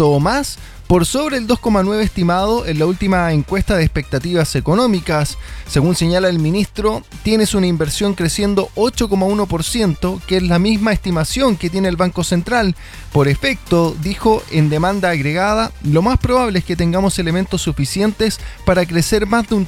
punto más, por sobre el 2,9 estimado en la última encuesta de expectativas económicas. Según señala el ministro, tienes una inversión creciendo 8,1%, que es la misma estimación que tiene el Banco Central. Por efecto, dijo, en demanda agregada, lo más probable es que tengamos elementos suficientes para crecer más de un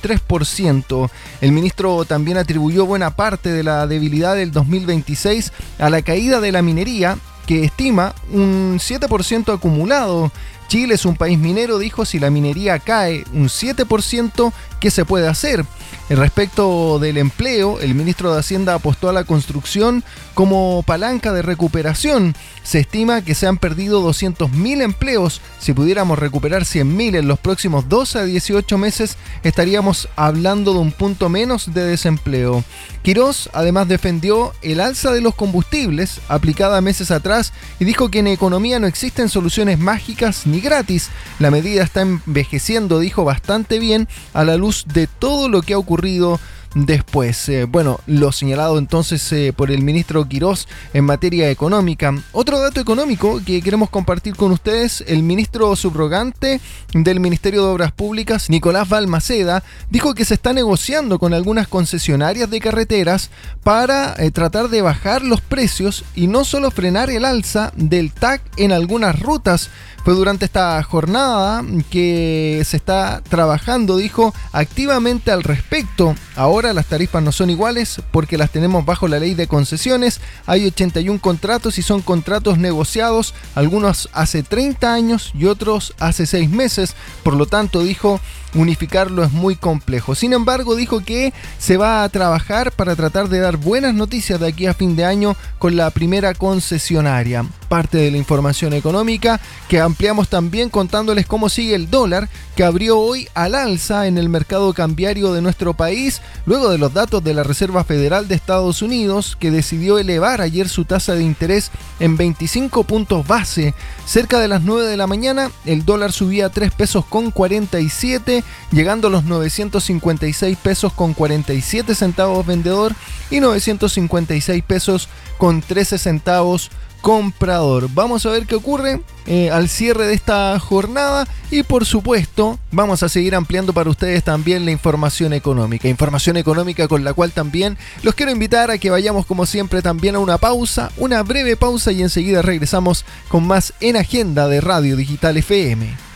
3%. El ministro también atribuyó buena parte de la debilidad del 2026 a la caída de la minería, que estima un 7% acumulado. Chile es un país minero, dijo, si la minería cae un 7%, ¿qué se puede hacer? Respecto del empleo, el ministro de Hacienda apostó a la construcción como palanca de recuperación. Se estima que se han perdido 200.000 empleos. Si pudiéramos recuperar 100.000 en los próximos 12 a 18 meses, estaríamos hablando de un punto menos de desempleo. Quirós además defendió el alza de los combustibles aplicada meses atrás y dijo que en economía no existen soluciones mágicas ni gratis. La medida está envejeciendo, dijo, bastante bien a la luz de todo lo que ha ocurrido después. Lo señalado entonces por el ministro Quirós en materia económica. Otro dato económico que queremos compartir con ustedes: el ministro subrogante del Ministerio de Obras Públicas, Nicolás Balmaceda, dijo que se está negociando con algunas concesionarias de carreteras para tratar de bajar los precios y no solo frenar el alza del TAC en algunas rutas. Fue durante esta jornada que se está trabajando, dijo, activamente al respecto. Ahora las tarifas no son iguales porque las tenemos bajo la ley de concesiones. Hay 81 contratos y son contratos negociados, algunos hace 30 años y otros hace 6 meses. Por lo tanto, dijo, unificarlo es muy complejo. Sin embargo, dijo que se va a trabajar para tratar de dar buenas noticias de aquí a fin de año con la primera concesionaria. Parte de la información económica que ampliamos también contándoles cómo sigue el dólar, que abrió hoy al alza en el mercado cambiario de nuestro país, luego de los datos de la Reserva Federal de Estados Unidos, que decidió elevar ayer su tasa de interés en 25 puntos base. Cerca de las 9 de la mañana, el dólar subía 3 pesos con 47, llegando a los 956 pesos con 47 centavos vendedor y 956 pesos con 13 centavos comprador. Vamos a ver qué ocurre al cierre de esta jornada y por supuesto vamos a seguir ampliando para ustedes también la información económica con la cual también los quiero invitar a que vayamos como siempre también a una breve pausa y enseguida regresamos con más en Agenda de Radio Digital FM.